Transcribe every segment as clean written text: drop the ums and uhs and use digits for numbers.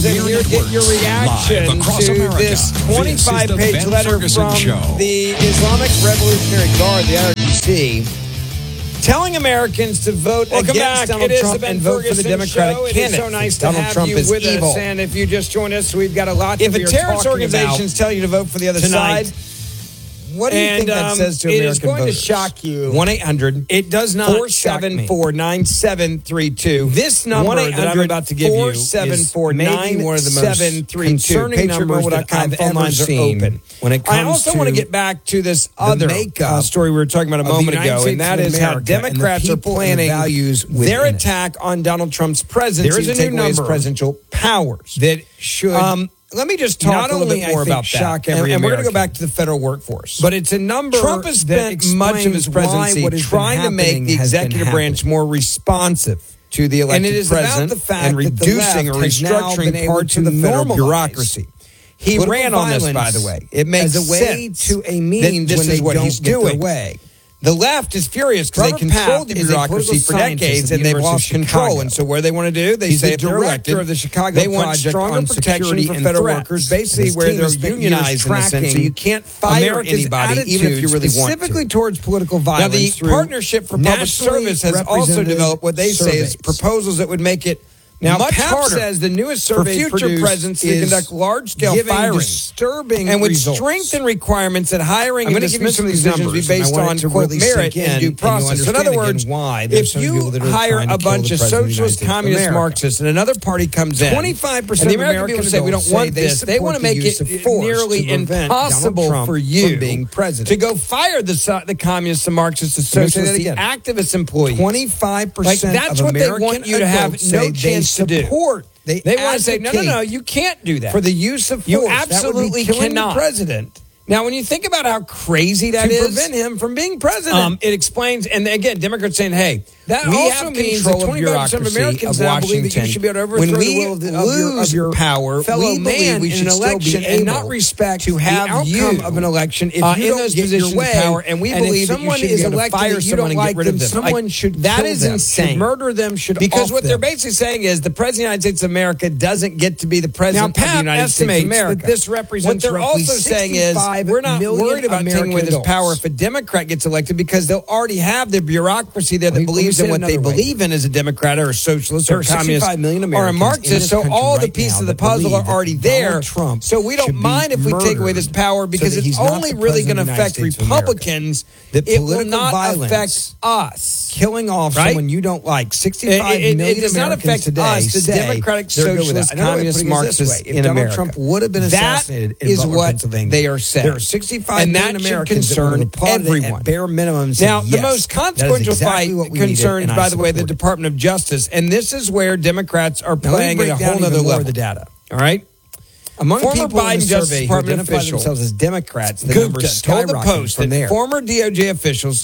Charles, and here get your reaction to this 25-page letter from the Islamic Revolutionary Guard, the IRGC, telling Americans to vote against Donald Trump and vote for the Democratic candidate. It is so nice to have you with us, and if you just joined us, we've got a lot to be talking about. If a terrorist organization is telling you to vote for the other side, what do you think that says to American voters? It is going to shock you. 1-800. It does not 474-9732. This number that I'm about to give you is maybe one of the most concerning numbers that I've ever seen. When it comes I also want to get back to this other story we were talking about a moment ago, and that is how Democrats are planning their attack on Donald Trump's presidency. There is a new number presidential powers that should. Let me just talk a little bit more about that. And we're going to go back to the federal workforce. But it's a number Trump has spent much of his presidency trying to make the executive branch more responsive to the elected president and reducing or restructuring parts of the federal bureaucracy. He ran on this, by the way. It makes sense. As a way to a means this is what he's doing. The left is furious because they controlled the bureaucracy for decades and they've lost control. And so what do they want to do? They say if they're elected, of the Chicago they want stronger protection for federal workers, basically where they're unionized in a sense. So you can't fire anybody even if you really want to. Specifically towards political violence. Now the Partnership for Public Service has also developed what they say is proposals that would make it now, much harder says the newest survey for future presidents to conduct large-scale firing, disturbing and would strengthen requirements that hiring and dismissal decisions be based on quote merit and due process. So in other words, if you hire a bunch of socialist, communist, Marxists, and another party comes in, 25% of the American people say we don't want this. They want to make it nearly impossible for you being president to go fire the communists, the Marxists, the socialists, the activist employees. 25%. That's what they want you to have no chance to do. They want to say, no, you can't do that. For the use of force, you absolutely cannot. The president. Now, when you think about how crazy that is, to prevent him from being president, it explains, and again, Democrats saying, hey, that we also means that 25% of Americans now believe that you should be able to overthrow the will of your power, fellow man, we should in an election and not respect to have the outcome of an election if you in those positions of power, and we believe that you should be able to fire someone and get rid of them. Someone should that is insane. Murder them should because what they're basically saying is the president of the United States of America doesn't get to be the president of the United States of America. This represents what they're also saying is we're not worried about taking away this power if a Democrat gets elected because they'll already have the bureaucracy there that believes in what they believe in as a Democrat or a socialist or a communist or a Marxist. So all the pieces of the puzzle are already there. So we don't mind if we take away this power because it's only really going to affect Republicans. It will not affect us. Killing off someone you don't like. 65 million Americans today the Democratic, Socialist, Communist, Marxists in America. Donald Trump would have been assassinated in Pennsylvania. They are saying. There are 65 million Americans concern everyone. At bare minimum. Now, the most consequential fight concerns, by the way, the Department of Justice. And this is where Democrats are playing at a whole other level. The data. All right? Among former Biden Justice Department officials themselves as Democrats, the numbers told the Post that former DOJ officials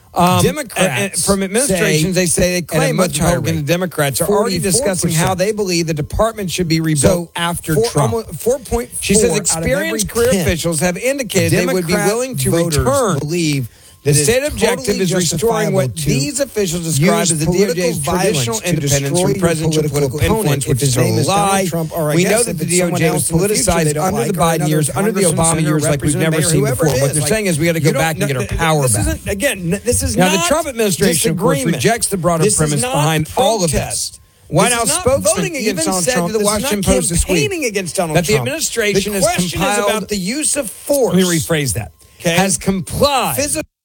Democrats from administrations, they say they claim much higher than the Democrats are already discussing how they believe the department should be rebuilt after Trump. 4.4 she says experienced career officials have indicated they would be willing to return. Believe the state objective is restoring what these officials describe as the DOJ's traditional independence from presidential political influence, which is a lie. We know that the DOJ was politicized under the Biden years, under the Obama years, like we've never seen before. What they're saying is we got to go back and get our power back. This is now the Trump administration, of course, rejects the broader premise behind all of this. White House spokesman even said to the Washington Post this week that the administration has compiled about the use of force. Let me rephrase that. Has complied.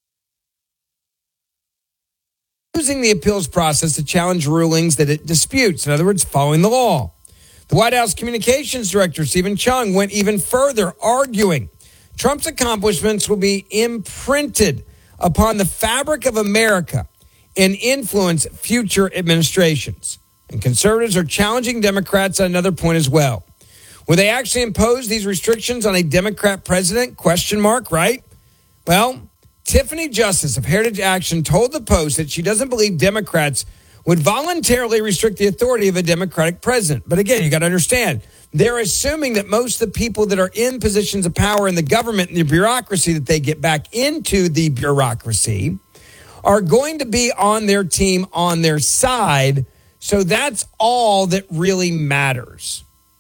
Using the appeals process to challenge rulings that it disputes, in other words, following the law. The White House Communications Director, Stephen Chung, went even further, arguing Trump's accomplishments will be imprinted upon the fabric of America and influence future administrations. And conservatives are challenging Democrats on another point as well. Will they actually impose these restrictions on a Democrat president? Question mark, right? Well, Tiffany Justice of Heritage Action told the Post that she doesn't believe Democrats would voluntarily restrict the authority of a Democratic president. But again, you got to understand, they're assuming that most of the people that are in positions of power in the government and the bureaucracy, that they get back into the bureaucracy, are going to be on their team, on their side. So that's all that really matters.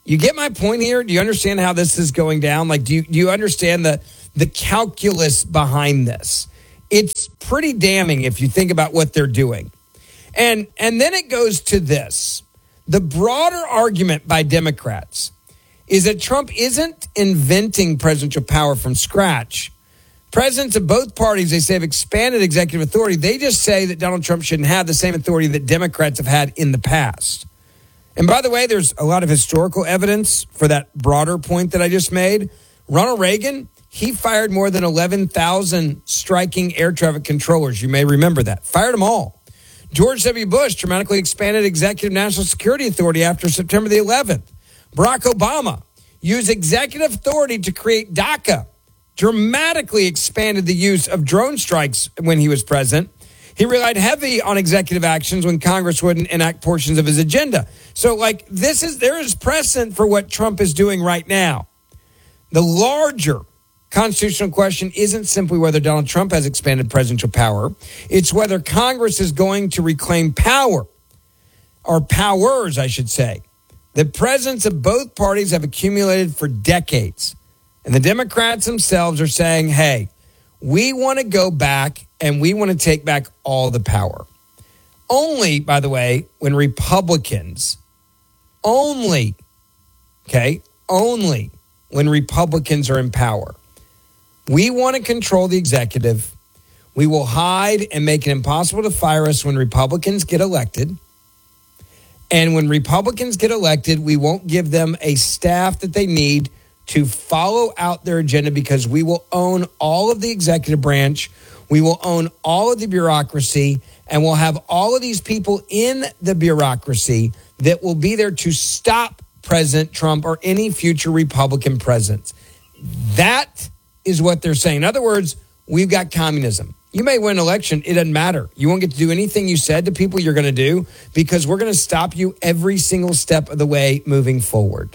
You get my point here? Do you understand how this is going down? Like, do you understand the calculus behind this? It's pretty damning if you think about what they're doing. And then it goes to this. The broader argument by Democrats is that Trump isn't inventing presidential power from scratch. Presidents of both parties, they say, have expanded executive authority. They just say that Donald Trump shouldn't have the same authority that Democrats have had in the past. And by the way, there's a lot of historical evidence for that broader point that I just made. Ronald Reagan, he fired more than 11,000 striking air traffic controllers. You may remember that. Fired them all. George W. Bush dramatically expanded executive national security authority after September the 11th. Barack Obama used executive authority to create DACA, dramatically expanded the use of drone strikes when he was president. He relied heavy on executive actions when Congress wouldn't enact portions of his agenda. So, there is precedent for what Trump is doing right now. The larger constitutional question isn't simply whether Donald Trump has expanded presidential power. It's whether Congress is going to reclaim power, or powers, I should say, that presidents of both parties have accumulated for decades. And the Democrats themselves are saying, hey, we want to go back and we want to take back all the power. Only, by the way, when Republicans, only when Republicans are in power. We want to control the executive. We will hide and make it impossible to fire us when Republicans get elected. And when Republicans get elected, we won't give them a staff that they need to follow out their agenda, because we will own all of the executive branch. We will own all of the bureaucracy, and we'll have all of these people in the bureaucracy that will be there to stop President Trump or any future Republican presidents. That is what they're saying. In other words, we've got communism. You may win an election. It doesn't matter. You won't get to do anything you said to people you're going to do, because we're going to stop you every single step of the way moving forward.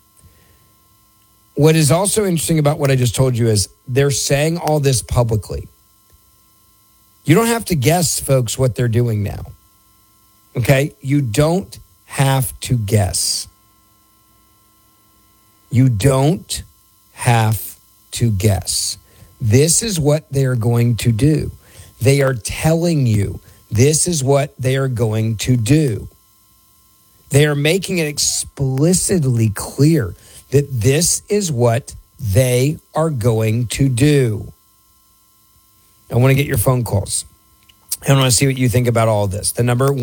What is also interesting about what I just told you is they're saying all this publicly. You don't have to guess, folks, what they're doing now. Okay? You don't have to guess. You don't have to guess. This is what they're going to do. They are telling you this is what they are going to do. They are making it explicitly clear that this is what they are going to do. I want to get your phone calls. I want to see what you think about all this. The number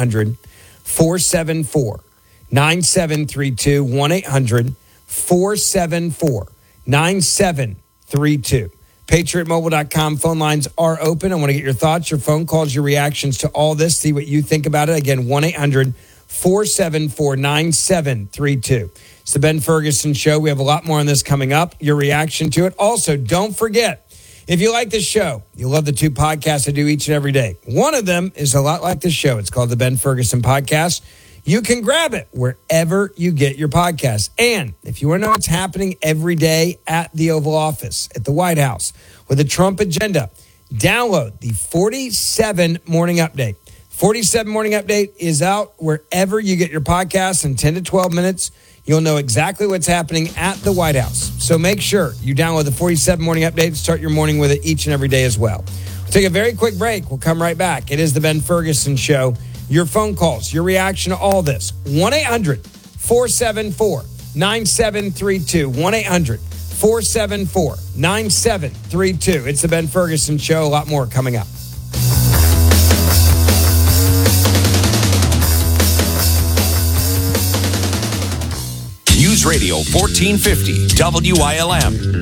1-800-474-9732, 1-800-474-9732. PatriotMobile.com phone lines are open. I want to get your thoughts, your phone calls, your reactions to all this. See what you think about it. Again, 1-800-474-9732. It's the Ben Ferguson Show. We have a lot more on this coming up. Your reaction to it. Also, don't forget, if you like this show, you love the two podcasts I do each and every day. One of them is a lot like this show. It's called the Ben Ferguson Podcast. You can grab it wherever you get your podcasts. And if you want to know what's happening every day at the Oval Office, at the White House, with the Trump agenda, download the 47 Morning Update. 47 Morning Update is out wherever you get your podcasts in 10 to 12 minutes. You'll know exactly what's happening at the White House. So make sure you download the 47 Morning Update and start your morning with it each and every day as well. We'll take a very quick break. We'll come right back. It is the Ben Ferguson Show. Your phone calls, your reaction to all this. 1-800-474-9732. 1-800-474-9732. It's the Ben Ferguson Show. A lot more coming up. News Radio 1450 WILM.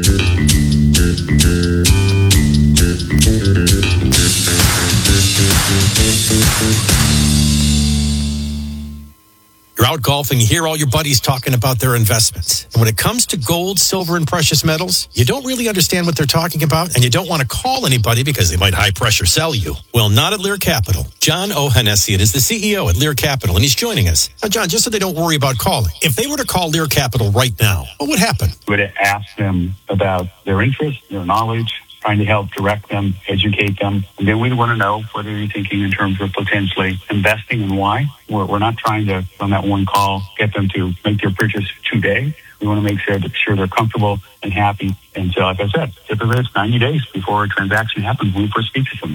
You're out golfing, you hear all your buddies talking about their investments. And when it comes to gold, silver, and precious metals, you don't really understand what they're talking about, and you don't want to call anybody because they might high-pressure sell you. Well, not at Lear Capital. John Ohanessian is the CEO at Lear Capital, and he's joining us. Now, John, just so they don't worry about calling, if they were to call Lear Capital right now, what would happen? Would ask them about their interest, their knowledge, trying to help direct them, educate them. And then we want to know what are you thinking in terms of potentially investing and why. We're not trying to, on that one call, get them to make their purchase today. We want to make sure they're comfortable and happy. And so, like I said, typically it's 90 days before a transaction happens when we first speak to them.